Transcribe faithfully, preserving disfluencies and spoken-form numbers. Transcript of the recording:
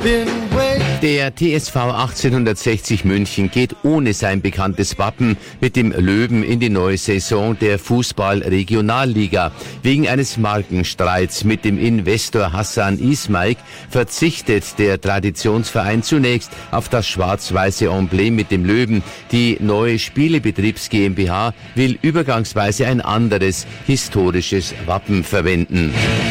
Der T S V achtzehnhundertsechzig München geht ohne sein bekanntes Wappen mit dem Löwen in die neue Saison der Fußball-Regionalliga. Wegen eines Markenstreits mit dem Investor Hassan Ismaik verzichtet der Traditionsverein zunächst auf das schwarz-weiße Emblem mit dem Löwen. Die neue Spielebetriebs GmbH will übergangsweise ein anderes historisches Wappen verwenden.